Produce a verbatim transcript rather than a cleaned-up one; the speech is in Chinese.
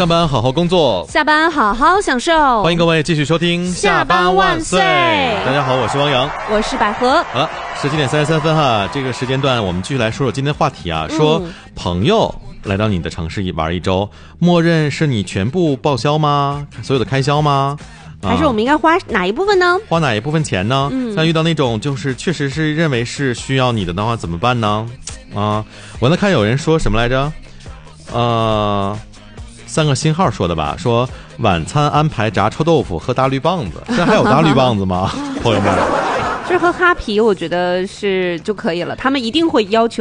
上班好好工作， 下班好好享受。 欢迎各位继续收听下班万岁。 大家好，我是汪洋， 我是百合。 好了，十七点三十三分哈，这个时间段我们继续来说说今天的话题啊， 嗯、 说朋友来到你的城市玩一周，默认是你全部报销吗？所有的开销吗？ 还是我们应该花哪一部分呢？ 花哪一部分钱呢？ 嗯， 像遇到那种就是确实是认为是需要你的的话怎么办呢？啊，我那看有人说什么来着？呃，三个星号说的吧，说晚餐安排炸臭豆腐喝大绿棒子，这还有大绿棒子吗？朋友们， 就是喝哈啤，我觉得是就可以了，他们一定会要求